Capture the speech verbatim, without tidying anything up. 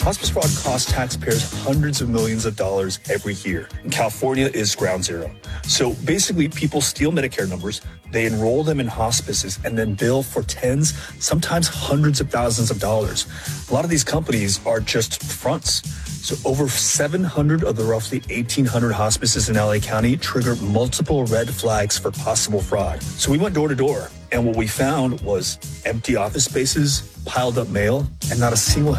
Hospice fraud costs taxpayers hundreds of millions of dollars every year. And California is ground zero. So basically, people steal Medicare numbers, they enroll them in hospices, and then bill for tens, sometimes hundreds of thousands of dollars. A lot of these companies are just fronts. So over seven hundred of the roughly eighteen hundred hospices in L A County trigger multiple red flags for possible fraud. So we went door to door, and what we found was empty office spaces, piled up mail, and not a single